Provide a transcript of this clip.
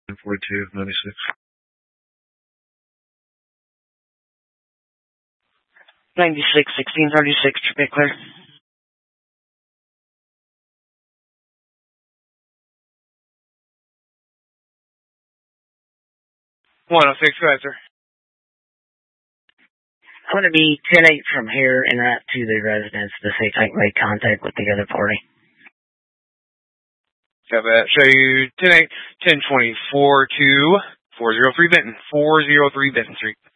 42, 96. 96, 1636, trip clear. 106, go ahead, sir. I'm going to be 10-8 from here en route to the residence to see if I can make contact with the other party. Got that. Show you 10-8, 1024 to 403 Benton, 403 Benton Street.